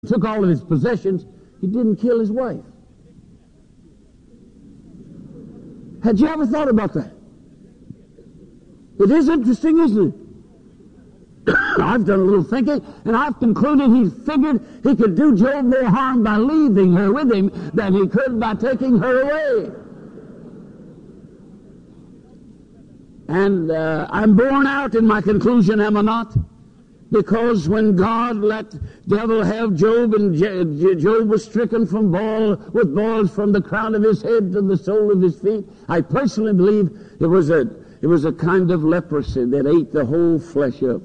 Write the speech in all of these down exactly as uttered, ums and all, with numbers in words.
took all of his possessions, he didn't kill his wife. Had you ever thought about that? It is interesting, isn't it? I've done a little thinking, and I've concluded he figured he could do Job more harm by leaving her with him than he could by taking her away. And uh, I'm borne out in my conclusion, am I not? Because when God let devil have Job, and Je- Job was stricken from ball with balls from the crown of his head to the sole of his feet, I personally believe it was a it was a kind of leprosy that ate the whole flesh up.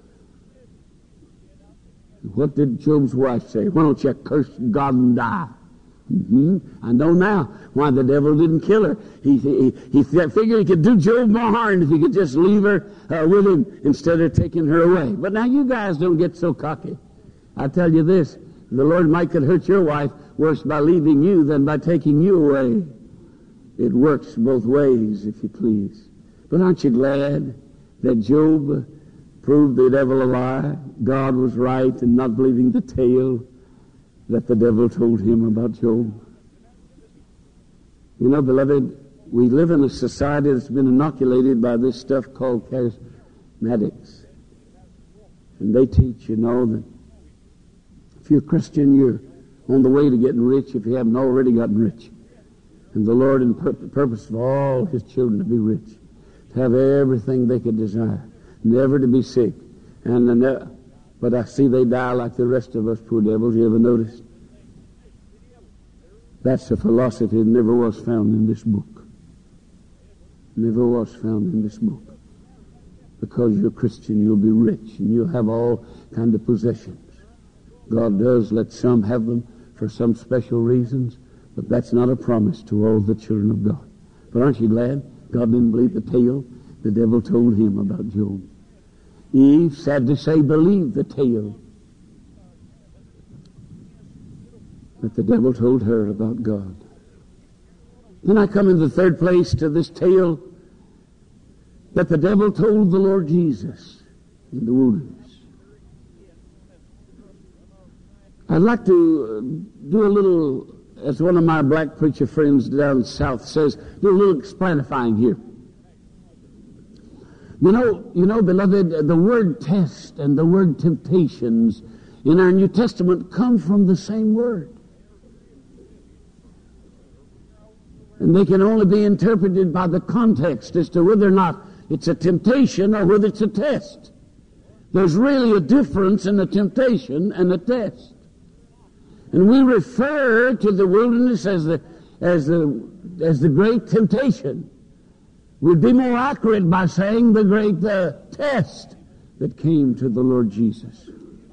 What did Job's wife say? Why don't you curse God and die? Mm-hmm. I know now why the devil didn't kill her. He, he, he figured he could do Job more harm if he could just leave her uh, with him instead of taking her away. But now you guys don't get so cocky. I tell you this, the Lord might could hurt your wife worse by leaving you than by taking you away. It works both ways, if you please. But aren't you glad that Job proved the devil a lie? God was right in not believing the tale that the devil told him about Job. You know, beloved, we live in a society that's been inoculated by this stuff called charismatics. And they teach, you know, that if you're a Christian, you're on the way to getting rich if you haven't already gotten rich. And the Lord in pur- purpose for all his children to be rich, to have everything they could desire, never to be sick. And the ne- But I see they die like the rest of us, poor devils. You ever noticed? That's a philosophy that never was found in this book. Never was found in this book. Because you're a Christian, you'll be rich, and you'll have all kind of possessions. God does let some have them for some special reasons, but that's not a promise to all the children of God. But aren't you glad God didn't believe the tale the devil told him about Job? Eve, sad to say, believed the tale that the devil told her about God. Then I come in the third place to this tale that the devil told the Lord Jesus in the wilderness. I'd like to do a little, as one of my black preacher friends down south says, do a little explanifying here. You know, you know, beloved, the word test and the word temptations in our New Testament come from the same word. And they can only be interpreted by the context as to whether or not it's a temptation or whether it's a test. There's really a difference in a temptation and a test. And we refer to the wilderness as the, as the, as the great temptation. We'd be more accurate by saying the great uh, test that came to the Lord Jesus.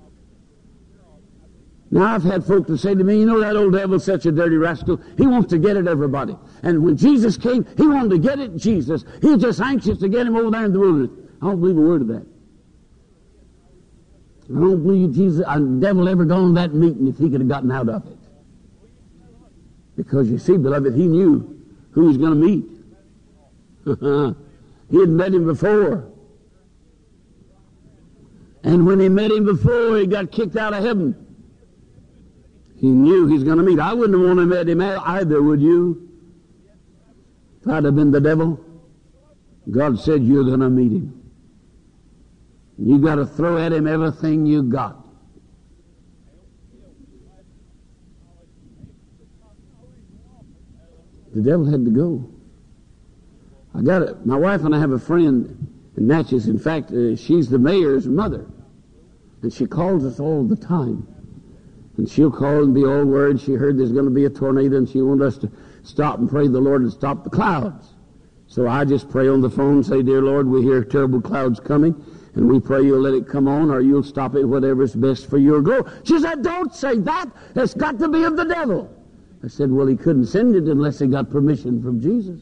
Now, I've had folk to say to me, you know, that old devil's such a dirty rascal. He wants to get at everybody. And when Jesus came, he wanted to get at Jesus. He was just anxious to get him over there in the wilderness. I don't believe a word of that. I don't believe Jesus, a devil ever gone to that meeting if he could have gotten out of it. Because you see, beloved, he knew who he was going to meet. He had met him before. And when he met him before, he got kicked out of heaven. He knew he was going to meet. I wouldn't have wanted to met him either, would you? If I'd have been the devil. God said you're going to meet him. You got to throw at him everything you got. The devil had to go. I got it. My wife and I have a friend in Natchez. In fact, uh, she's the mayor's mother. And she calls us all the time. And she'll call and be all worried. She heard there's going to be a tornado and she wanted us to stop and pray the Lord and stop the clouds. So I just pray on the phone and say, dear Lord, we hear terrible clouds coming. And we pray you'll let it come on or you'll stop it, whatever's best for your goal. She said, don't say that. It's got to be of the devil. I said, well, he couldn't send it unless he got permission from Jesus.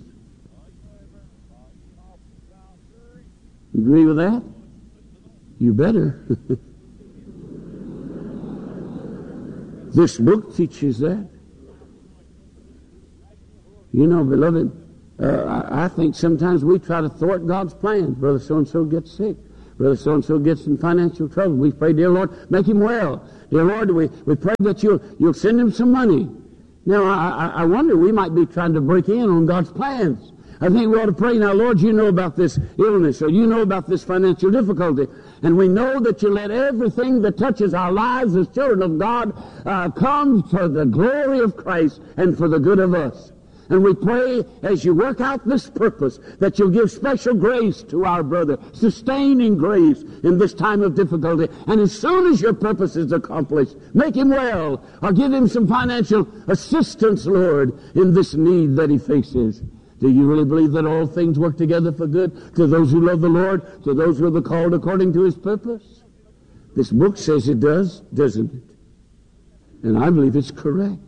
You agree with that? You better. This book teaches that. You know, beloved, uh, I, I think sometimes we try to thwart God's plans. Brother so-and-so gets sick. Brother so-and-so gets in financial trouble. We pray, dear Lord, make him well. Dear Lord, we, we pray that you'll, you'll send him some money. Now, I, I wonder, we might be trying to break in on God's plans. I think we ought to pray, now, Lord, you know about this illness, or you know about this financial difficulty, and we know that you let everything that touches our lives as children of God uh, come for the glory of Christ and for the good of us. And we pray, as you work out this purpose, that you'll give special grace to our brother, sustaining grace in this time of difficulty. And as soon as your purpose is accomplished, make him well, or give him some financial assistance, Lord, in this need that he faces. Do you really believe that all things work together for good to those who love the Lord, to those who are called according to his purpose? This book says it does, doesn't it? And I believe it's correct.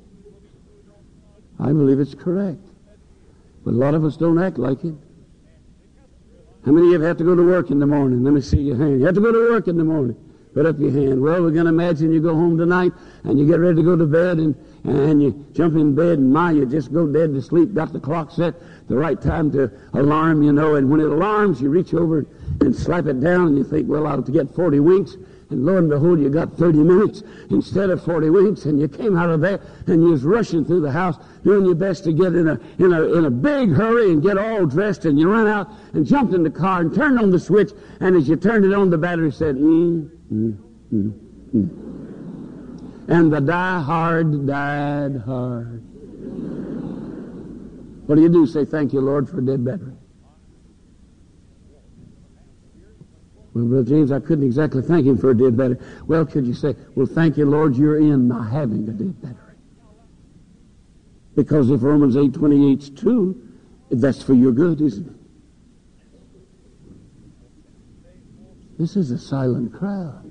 I believe it's correct. But a lot of us don't act like it. How many of you have to go to work in the morning? Let me see your hand. You have to go to work in the morning. Put up your hand. Well, we're going to imagine you go home tonight and you get ready to go to bed and, and you jump in bed and my, you just go dead to sleep, got the clock set the right time to alarm, you know, and when it alarms, you reach over and slap it down and you think, well, I'll get forty winks. And lo and behold, you got thirty minutes instead of forty winks, and you came out of there and you was rushing through the house, doing your best to get in a in a in a big hurry and get all dressed, and you ran out and jumped in the car and turned on the switch, and as you turned it on, the battery said, mm, mm, mm, mm. And the die hard died hard. What do you do? Say, thank you, Lord, for a dead battery. Well, Brother James, I couldn't exactly thank him for a dead battery. Well, could you say, well, thank you, Lord, you're in not having a dead battery. Because if Romans eight twenty-eight is true, that's for your good, isn't it? This is a silent crowd.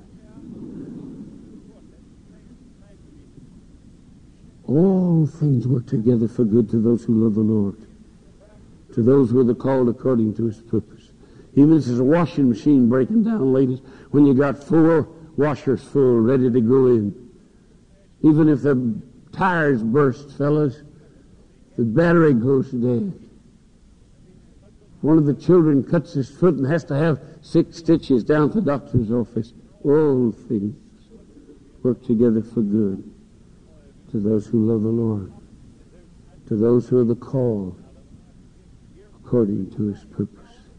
All things work together for good to those who love the Lord, to those who are called according to his purpose. Even if there's a washing machine breaking down, ladies, when you got four washers full ready to go in. Even if the tires burst, fellas, the battery goes dead. One of the children cuts his foot and has to have six stitches down to the doctor's office. All things work together for good to those who love the Lord, to those who are the called according to his purpose.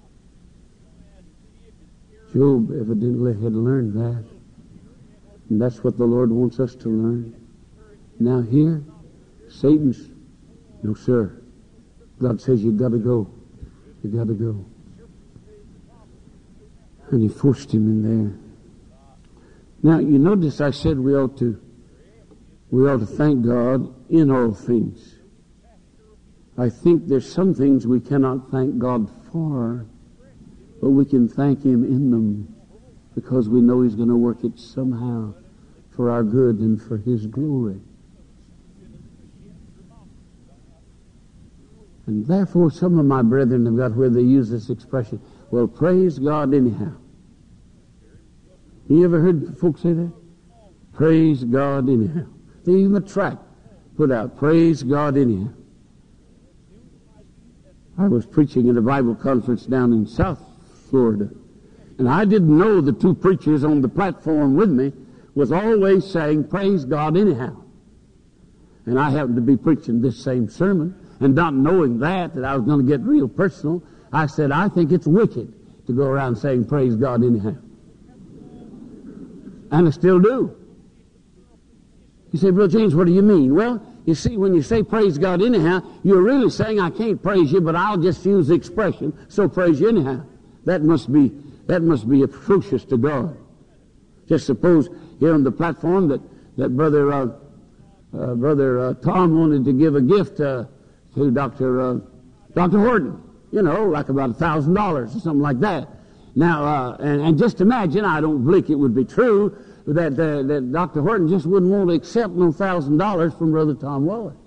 Job evidently had learned that. And that's what the Lord wants us to learn. Now here, Satan's, no sir. God says you've got to go. You've got to go. And he forced him in there. Now, you notice I said we ought to, we ought to thank God in all things. I think there's some things we cannot thank God for, but we can thank him in them because we know he's going to work it somehow for our good and for his glory. And therefore some of my brethren have got where they use this expression, well, praise God anyhow. You ever heard folks say that? Praise God anyhow. They even a tract put out, praise God anyhow. I was preaching at a Bible conference down in South Florida. And I didn't know the two preachers on the platform with me was always saying, praise God anyhow. And I happened to be preaching this same sermon, and not knowing that, that I was going to get real personal, I said, I think it's wicked to go around saying, praise God anyhow. And I still do. You say, Brother James, what do you mean? Well, you see, when you say praise God anyhow, you're really saying I can't praise you, but I'll just use the expression, so praise you anyhow. That must be that must be atrocious to God. Just suppose here on the platform that that brother uh, uh, brother uh, Tom wanted to give a gift uh, to Doctor uh, Doctor Horton, you know, like about a thousand dollars or something like that. Now, uh, and, and just imagine, I don't believe it would be true that uh, that Doctor Horton just wouldn't want to accept no thousand dollars from Brother Tom Wallace.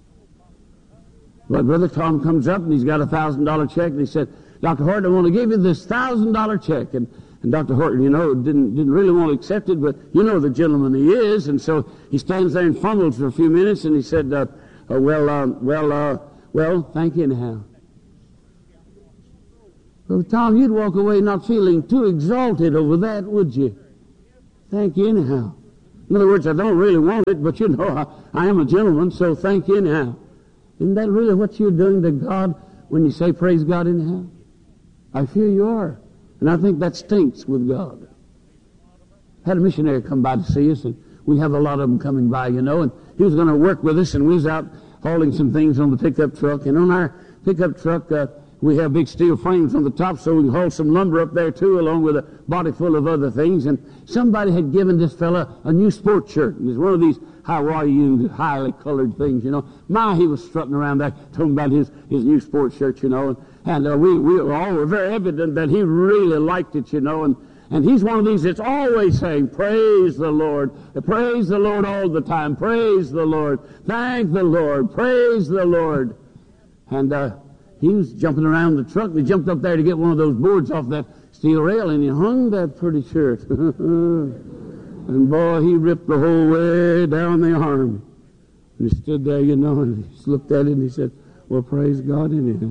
But Brother Tom comes up and he's got a thousand dollar check and he said, Doctor Horton, I want to give you this thousand dollar check. And, and Doctor Horton, you know, didn't didn't really want to accept it, but you know the gentleman he is. And so he stands there and fumbles for a few minutes and he said, uh, uh, well, uh, well, uh, well, thank you anyhow. Brother Tom, you'd walk away not feeling too exalted over that, would you? Thank you anyhow. In other words, I don't really want it, but you know, I, I am a gentleman, so thank you anyhow. Isn't that really what you're doing to God when you say praise God anyhow? I fear you are. And I think that stinks with God. Had a missionary come by to see us, and we have a lot of them coming by, you know, and he was going to work with us, and we was out hauling some things on the pickup truck. And on our pickup truck, uh, we have big steel frames on the top so we can haul some lumber up there too, along with a body full of other things. And somebody had given this fella a new sports shirt. It was one of these Hawaiian, highly colored things, you know. My, he was strutting around there talking about his, his new sports shirt, you know. And, and uh, we, we all were very evident that he really liked it, you know. And, and he's one of these that's always saying, praise the Lord. Praise the Lord all the time. Praise the Lord. Thank the Lord. Praise the Lord. And, uh, he was jumping around the truck. He jumped up there to get one of those boards off that steel rail, and he hung that pretty shirt. And boy, he ripped the whole way down the arm. And he stood there, you know, and he looked at it and he said, well, praise God anyhow.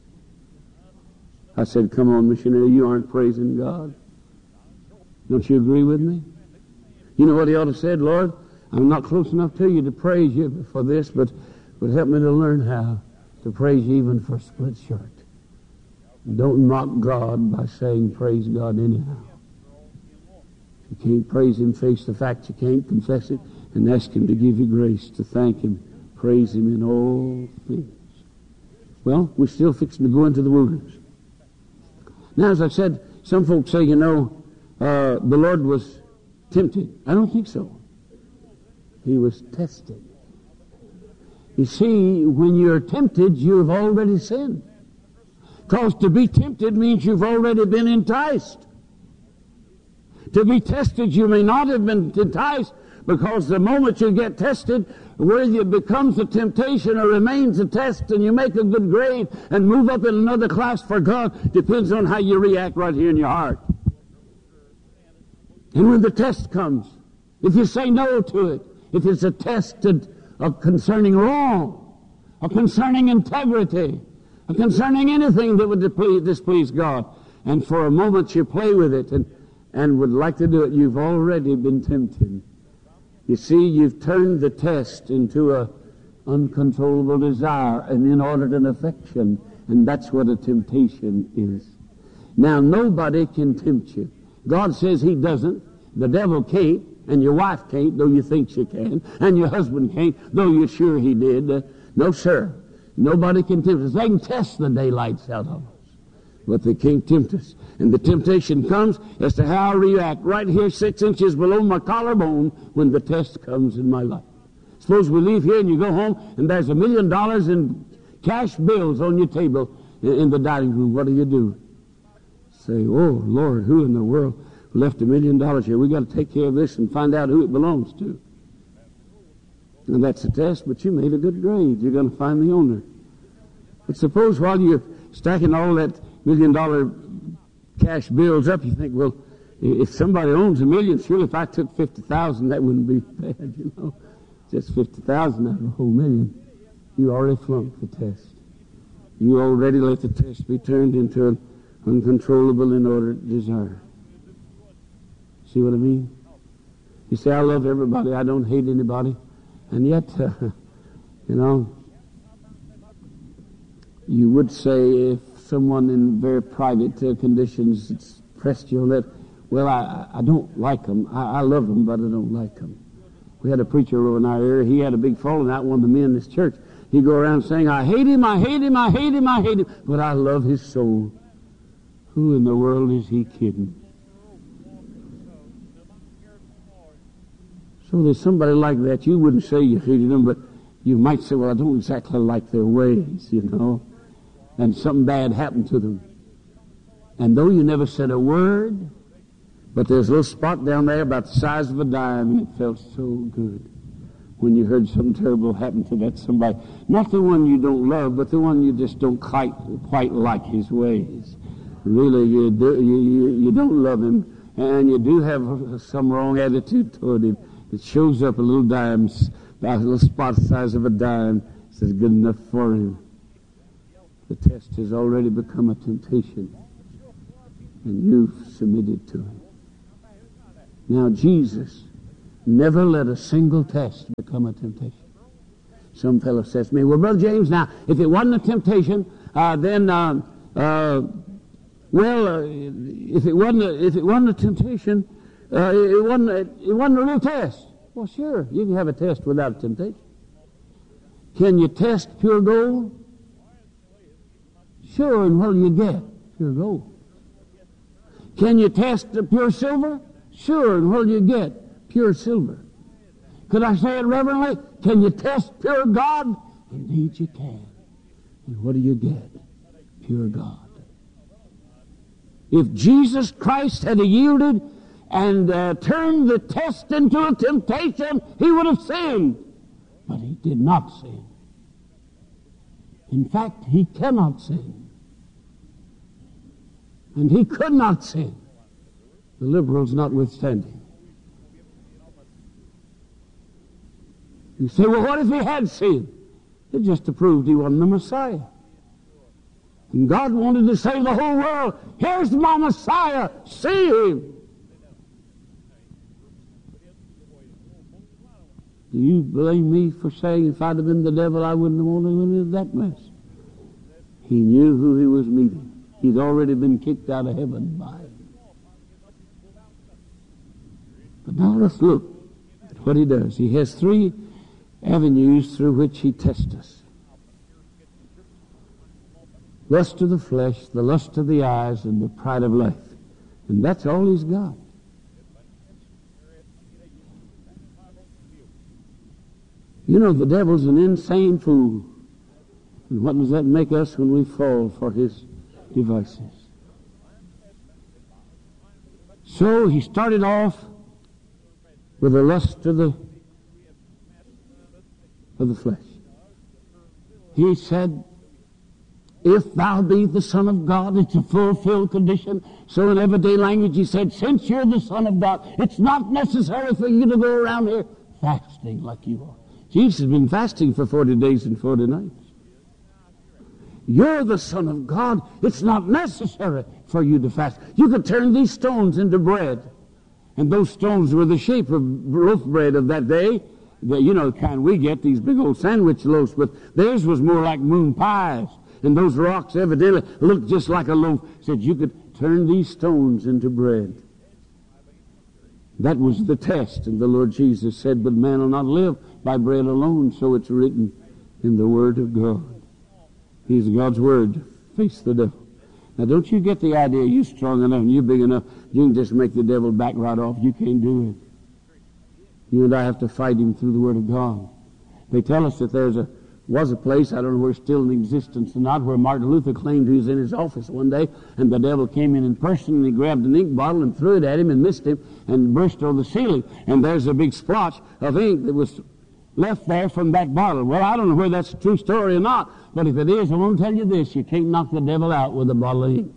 I said, come on, missionary, you aren't praising God. Don't you agree with me? You know what he ought to have said? Lord, I'm not close enough to you to praise you for this, but, but help me to learn how to praise you even for a split shirt. Don't mock God by saying praise God anyhow. If you can't praise him, face the fact you can't, confess it, and ask him to give you grace to thank him, praise him in all things. Well, we're still fixing to go into the wilderness. Now, as I said, some folks say, you know, uh, the Lord was tempted. I don't think so. He was tested. You see, when you're tempted, you've already sinned. Because to be tempted means you've already been enticed. To be tested, you may not have been enticed, because the moment you get tested, whether it becomes a temptation or remains a test, and you make a good grade and move up in another class for God, depends on how you react right here in your heart. And when the test comes, if you say no to it, if it's a test of concerning wrong, or concerning integrity, or concerning anything that would displease God, and for a moment you play with it and, and would like to do it, you've already been tempted. You see, you've turned the test into a uncontrollable desire, an inordinate affection, and that's what a temptation is. Now, nobody can tempt you. God says he doesn't. The devil can't. And your wife can't, though you think she can. And your husband can't, though you're sure he did. Uh, no, sir. Nobody can tempt us. They can test the daylights out of us, but they can't tempt us. And the temptation comes as to how I react right here six inches below my collarbone when the test comes in my life. Suppose we leave here and you go home and there's a million dollars in cash bills on your table in the dining room. What do you do? Say, oh, Lord, who in the world left a million dollars here? We got to take care of this and find out who it belongs to. And that's a test, but you made a good grade. You're going to find the owner. But suppose while you're stacking all that million dollar cash bills up, you think, well, if somebody owns a million, surely if I took fifty thousand, that wouldn't be bad, you know. Just fifty thousand out of a whole million. You already flunked the test. You already let the test be turned into an uncontrollable, inordinate desire. See what I mean? You say, I love everybody. I don't hate anybody. And yet, uh, you know, you would say if someone in very private uh, conditions pressed you on that, well, I, I don't like them. I, I love them, but I don't like them. We had a preacher over in our area. He had a big falling out, one of the men in this church. He'd go around saying, I hate him, I hate him, I hate him, I hate him, but I love his soul. Who in the world is he kidding? So there's somebody like that. You wouldn't say you hated them, but you might say, well, I don't exactly like their ways, you know. And something bad happened to them. And though you never said a word, but there's a little spot down there about the size of a dime, and it felt so good when you heard something terrible happen to that somebody. Not the one you don't love, but the one you just don't quite, quite like his ways. Really, you, do, you, you, you don't love him, and you do have some wrong attitude toward him. It shows up a little dime, about a little spot the size of a dime. It says good enough for him. The test has already become a temptation. And you've submitted to him. Now, Jesus never let a single test become a temptation. Some fellow says to me, well, Brother James, now, if it wasn't a temptation, uh, then, uh, uh, well, uh, if it wasn't a, if it wasn't a temptation, uh, it, wasn't a, it wasn't a real test. Well, sure, you can have a test without a temptation. Can you test pure gold? Sure, and what do you get? Pure gold. Can you test the pure silver? Sure, and what do you get? Pure silver. Could I say it reverently? Can you test pure God? Indeed you can. And what do you get? Pure God. If Jesus Christ had yielded and uh, turned the test into a temptation, he would have sinned. But he did not sin. In fact, he cannot sin. And he could not sin. The liberals notwithstanding. You say, well, what if he had sinned? It just proved he wasn't the Messiah. And God wanted to say to the whole world, here's my Messiah, see him. Do you blame me for saying if I'd have been the devil, I wouldn't have wanted into that mess? He knew who he was meeting. He'd already been kicked out of heaven by him. But now let's look at what he does. He has three avenues through which he tests us. Lust of the flesh, the lust of the eyes, and the pride of life. And that's all he's got. You know, the devil's an insane fool. And what does that make us when we fall for his devices? So he started off with the lust of the, of the flesh. He said, if thou be the Son of God, it's a fulfilled condition. So in everyday language he said, since you're the Son of God, it's not necessary for you to go around here fasting like you are. Jesus has been fasting for forty days and forty nights. You're the Son of God. It's not necessary for you to fast. You could turn these stones into bread. And those stones were the shape of loaf bread of that day. The, you know, the kind we get, these big old sandwich loaves. But theirs was more like moon pies. And those rocks evidently looked just like a loaf. Said you could turn these stones into bread. That was the test. And the Lord Jesus said, but man will not live by bread alone. So it's written in the Word of God. He's God's Word. Face the devil. Now, don't you get the idea you're strong enough and you're big enough, you can just make the devil back right off. You can't do it. You and I have to fight him through the Word of God. They tell us that there's a was a place, I don't know where it's still in existence or not, where Martin Luther claimed he was in his office one day, and the devil came in in person, and he grabbed an ink bottle and threw it at him and missed him and burst on the ceiling. And there's a big splotch of ink that was left there from that bottle. Well, I don't know whether that's a true story or not, but if it is, I want to tell you this, you can't knock the devil out with a bottle of ink.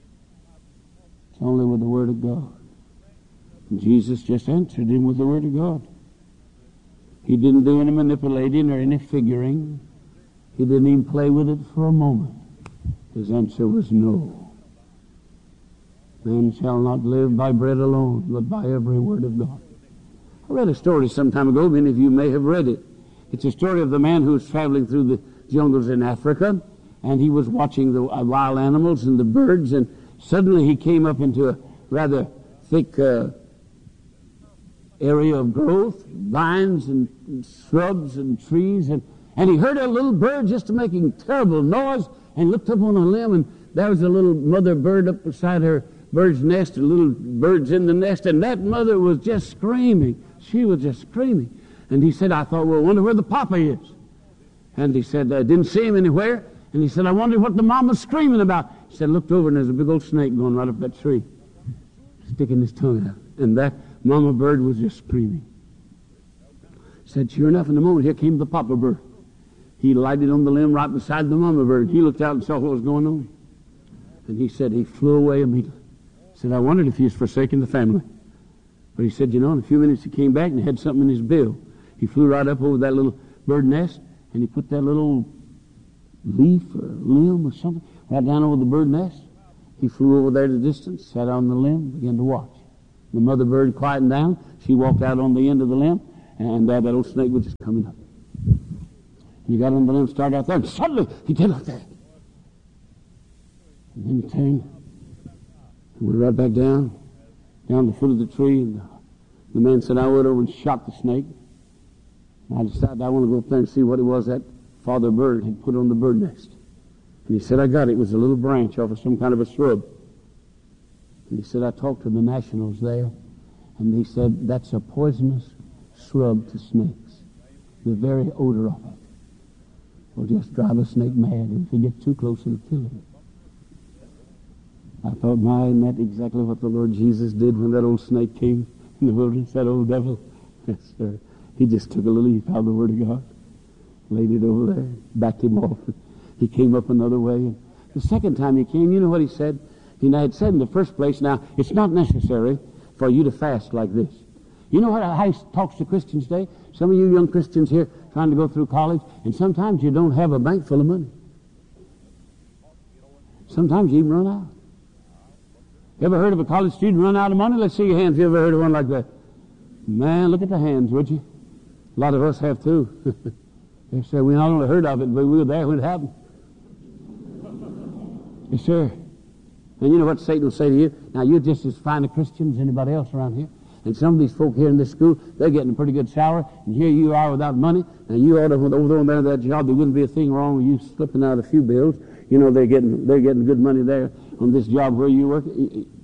It's only with the Word of God. And Jesus just answered him with the Word of God. He didn't do any manipulating or any figuring. He didn't even play with it for a moment. His answer was no. Man shall not live by bread alone, but by every word of God. I read a story some time ago. Many of you may have read it. It's a story of the man who was traveling through the jungles in Africa, and he was watching the wild animals and the birds, and suddenly he came up into a rather thick uh, area of growth, vines and, and shrubs and trees, and, and he heard a little bird just making terrible noise, and looked up on a limb, and there was a little mother bird up beside her bird's nest, and little birds in the nest, and that mother was just screaming. She was just screaming. And he said, I thought, well, I wonder where the papa is. And he said, I didn't see him anywhere. And he said, I wonder what the mama's screaming about. He said, looked over, and there's a big old snake going right up that tree, sticking his tongue out. And that mama bird was just screaming. He said, sure enough, in a moment, here came the papa bird. He lighted on the limb right beside the mama bird. He looked out and saw what was going on. And he said he flew away immediately. He said, I wondered if he was forsaking the family. But he said, you know, in a few minutes he came back and had something in his bill. He flew right up over that little bird nest, and he put that little leaf or limb or something right down over the bird nest. He flew over there to the distance, sat on the limb, began to watch. The mother bird quieting down. She walked out on the end of the limb, and there that old snake was just coming up. And he got on the limb, started out there, and suddenly he did like that. And then he turned and went right back down, down the foot of the tree. And the, the man said, I went over and shot the snake. And I decided I want to go up there and see what it was that father bird had put on the bird nest. And he said, I got it. It was a little branch off of some kind of a shrub. And he said, I talked to the nationals there, and he said, that's a poisonous shrub to snakes. The very odor of it will just drive a snake mad, and if he gets too close, it'll kill him. I thought, my, isn't that exactly what the Lord Jesus did when that old snake came in the wilderness, that old devil? Yes, sir. He just took a little leaf out of the Word of God, laid it over there, backed him off. He came up another way. And the second time he came, you know what he said? He had said in the first place, now, it's not necessary for you to fast like this. You know what, how he talks to Christians today? Some of you young Christians here trying to go through college, and sometimes you don't have a bank full of money. Sometimes you even run out. You ever heard of a college student run out of money? Let's see your hands if you ever heard of one like that. Man, look at the hands, would you? A lot of us have too. Yes, sir. We not only heard of it, but we were there when it happened. Yes, sir. And you know what Satan will say to you? Now, you're just as fine a Christian as anybody else around here. And some of these folk here in this school, they're getting a pretty good salary. And here you are without money. And you ought to, over there in that job, there wouldn't be a thing wrong with you slipping out a few bills. You know, they're getting they're getting good money there on this job where you work.